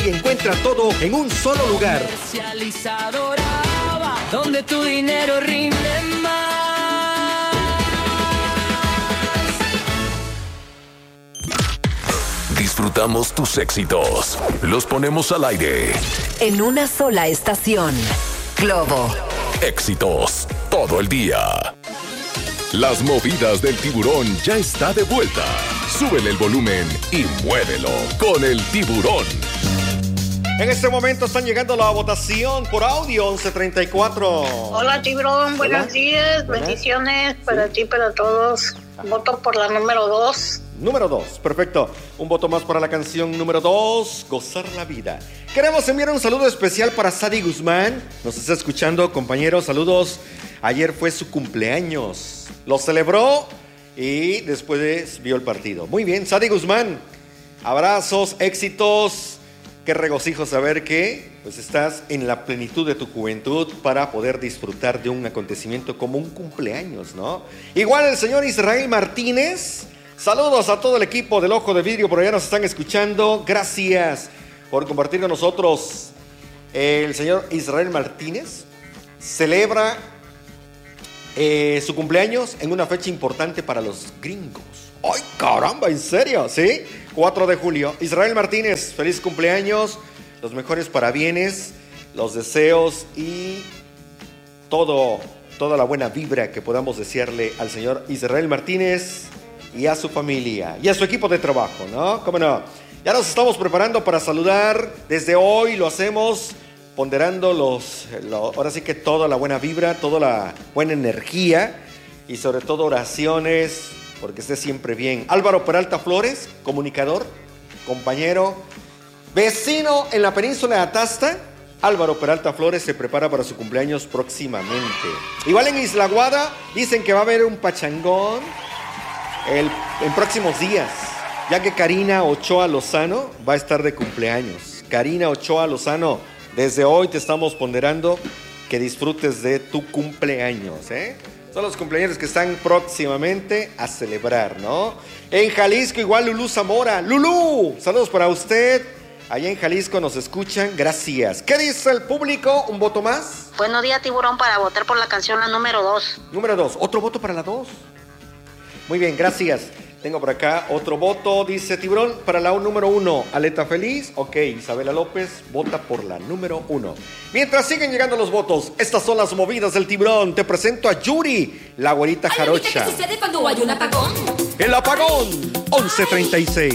Y encuentra todo en un solo lugar. Comercializadora, donde tu dinero rinde más. Disfrutamos tus éxitos. Los ponemos al aire. En una sola estación. Globo. Éxitos todo el día. Las movidas del tiburón ya está de vuelta. Súbele el volumen y muévelo con el tiburón. En este momento están llegando la votación por audio 1134. Hola tiburón, buenos días, Buenas. bendiciones para ti, para todos. Voto por la número 2. Número 2, perfecto. Un voto más para la canción número 2, Gozar la Vida. Queremos enviar un saludo especial para Sadi Guzmán. Nos está escuchando, compañeros, saludos. Ayer fue su cumpleaños. Lo celebró y después vio el partido. Muy bien, Sadi Guzmán. Abrazos, éxitos. Qué regocijo saber que pues estás en la plenitud de tu juventud para poder disfrutar de un acontecimiento como un cumpleaños, ¿no? Igual el señor Israel Martínez. Saludos a todo el equipo del Ojo de Vidrio, por allá nos están escuchando. Gracias por compartir con nosotros. El señor Israel Martínez celebra su cumpleaños en una fecha importante para los gringos. ¡Ay, caramba! ¿En serio? ¿Sí? 4 de julio. Israel Martínez, feliz cumpleaños. Los mejores parabienes, los deseos y toda la buena vibra que podamos desearle al señor Israel Martínez y a su familia y a su equipo de trabajo, ¿no? ¿Cómo no? Ya nos estamos preparando para saludar. Desde hoy lo hacemos ponderando ahora sí que toda la buena vibra, toda la buena energía y sobre todo oraciones, porque esté siempre bien. Álvaro Peralta Flores, comunicador, compañero, vecino en la península de Atasta. Álvaro Peralta Flores se prepara para su cumpleaños próximamente. Igual en Isla Guada dicen que va a haber un pachangón en próximos días, ya que Karina Ochoa Lozano va a estar de cumpleaños. Karina Ochoa Lozano, desde hoy te estamos ponderando que disfrutes de tu cumpleaños, ¿eh? Son los cumpleaños que están próximamente a celebrar, ¿no? En Jalisco igual Lulú Zamora. ¡Lulú! Saludos para usted. Allá en Jalisco nos escuchan. Gracias. ¿Qué dice el público? ¿Un voto más? Buenos días tiburón, para votar por la canción la número 2. Número 2. ¿Otro voto para la 2? Muy bien, gracias. Tengo por acá otro voto, dice Tiburón, para la número 1. Aleta Feliz. Ok, Isabela López vota por la número 1. Mientras siguen llegando los votos, estas son las movidas del Tiburón. Te presento a Yuri, la güerita jarocha. ¿Qué sucede cuando hay un apagón? El apagón, 11:36.